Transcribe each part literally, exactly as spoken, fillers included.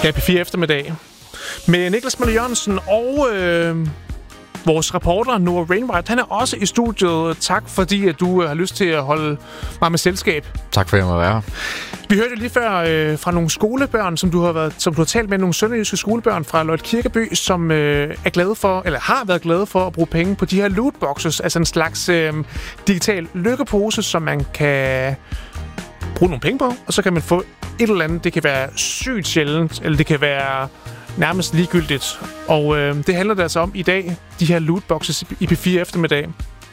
Ja, P fire eftermiddag. Med Niklas Møller Jørgensen og øh, vores reporter Noah Rainwright. Han er også i studiet. Tak fordi, at du øh, har lyst til at holde mig med selskab. Tak for, at jeg må være her. Vi hørte lige før øh, fra nogle skolebørn, som du har været, som du har talt med, nogle sønderjyske skolebørn fra Løjt Kirkeby, som øh, er glade for, eller har været glade for at bruge penge på de her lootboxes, altså en slags øh, digital lykkepose, som man kan bruge nogle penge på, og så kan man få et eller andet. Det kan være sygt sjældent, eller det kan være nærmest ligegyldigt. Og øh, det handler det altså om i dag, de her lootboxes i P fire eftermiddag.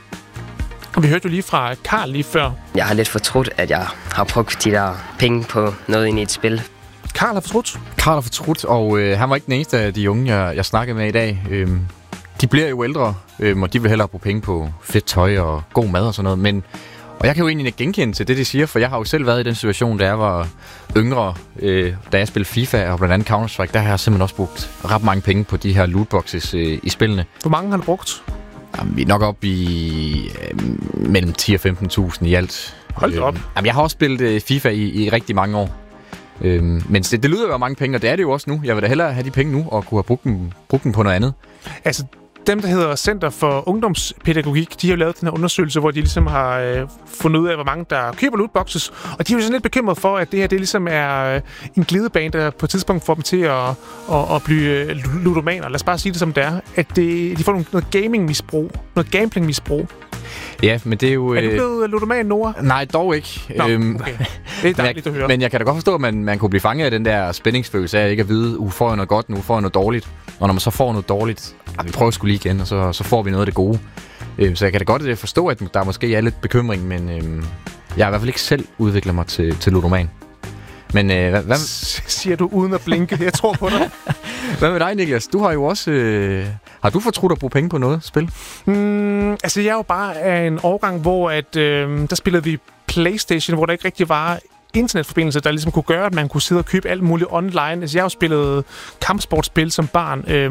Og vi hørte jo lige fra Karl lige før. Jeg har lidt fortrudt, at jeg har brugt de der penge på noget ind i et spil. Karl har fortrudt? Karl har fortrudt, og øh, han var ikke den eneste af de unge, jeg, jeg snakkede med i dag. Øhm, de bliver jo ældre, øhm, og de vil hellere bruge penge på fedt tøj og god mad og sådan noget. Men, og jeg kan jo egentlig ikke genkende til det, de siger, for jeg har jo selv været i den situation, da jeg var yngre, øh, da jeg spillede FIFA og blandt andet Counter-Strike. Der har jeg simpelthen også brugt ret mange penge på de her lootboxes øh, i spillene. Hvor mange har du brugt? Jamen, vi er nok op i øh, mellem ti og femten tusind i alt. Hold da op. Øh, jamen, jeg har også spillet øh, FIFA i, i rigtig mange år. Øh, men det, det lyder jo af mange penge, og det er det jo også nu. Jeg vil da hellere have de penge nu og kunne have brugt dem, brugt dem på noget andet. Altså, dem, der hedder Center for Ungdomspædagogik, de har jo lavet den her undersøgelse, hvor de ligesom har øh, fundet ud af, hvor mange der køber lootboxes. Og de er jo sådan lidt bekymret for, at det her det ligesom er øh, en glidebane, der på et tidspunkt får dem til at, at, at blive øh, ludomaner. Lad os bare sige det, som det er. At det, de får noget, noget gaming-misbrug. Noget gambling-misbrug. Ja, men det er jo... Er du blevet ludoman, Noah? Nej, dog ikke. Nå, okay. Det er dejligt at høre. Men jeg kan da godt forstå, at man, man kunne blive fanget af den der spændingsfølelse af ikke at vide, uh, får jeg noget godt nu, får jeg noget dårligt. Og når man så får noget dårligt, ah, vi prøver sgu lige igen, og så, så får vi noget af det gode. Øhm, så jeg kan da godt forstå, at der måske er lidt bekymring, men øhm, jeg har i hvert fald ikke selv udviklet mig til, til ludoman. Men øh, hvad, hvad... siger du uden at blinke? Jeg tror på dig. Hvad med dig, Niklas? Du har jo også... Øh... Har du fortrudt at bruge penge på noget spil? Mm, altså, jeg er jo bare af en årgang, hvor at, øh, der spillede vi PlayStation, hvor der ikke rigtig var internetforbindelse, der ligesom kunne gøre, at man kunne sidde og købe alt muligt online. Altså, jeg har jo spillet kampsportspil som barn øh,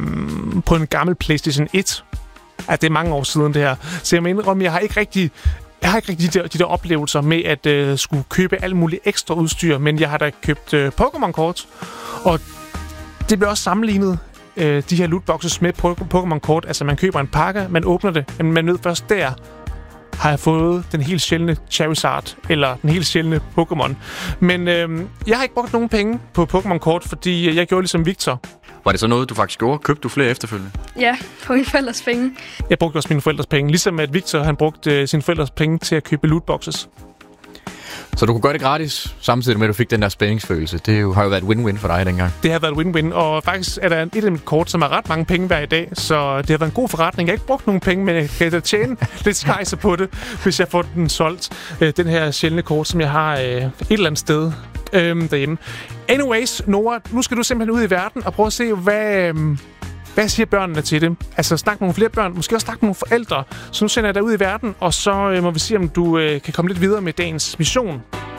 på en gammel PlayStation et. Altså, det er mange år siden, det her. Så jeg mener, om jeg har ikke rigtig... Jeg har ikke rigtig de der, de der oplevelser med at øh, skulle købe alt muligt ekstra udstyr, men jeg har da købt øh, Pokémon-kort, og det bliver også sammenlignet, øh, de her lootboxes med Pokémon-kort. Altså, man køber en pakke, man åbner det, men man ved først der, har jeg fået den helt sjældne Charizard, eller den helt sjældne Pokémon. Men øh, jeg har ikke brugt nogen penge på Pokémon-kort, fordi jeg gjorde ligesom Victor. Var det så noget, du faktisk gjorde? Købte du flere efterfølgende? Ja, på mine forældres penge. Jeg brugte også mine forældres penge, ligesom at Victor han brugte øh, sine forældres penge til at købe lootboxes. Så du kunne gøre det gratis, samtidig med, at du fik den der spændingsfølelse. Det jo, har jo været win-win for dig dengang. Det har været win-win, og faktisk er der et af mit kort, som har ret mange penge hver i dag, så det har været en god forretning. Jeg har ikke brugt nogen penge, men jeg kan da tjene lidt skejser på det, hvis jeg får den solgt. Øh, den her sjældne kort, som jeg har øh, et eller andet sted øh, derhjemme. Anyways, Noah, nu skal du simpelthen ud i verden og prøve at se, hvad... Øh, Hvad siger børnene til det? Altså, snak med nogle flere børn, måske også snak med nogle forældre. Så nu sender jeg dig ud i verden, og så øh, må vi se, om du øh, kan komme lidt videre med dagens mission.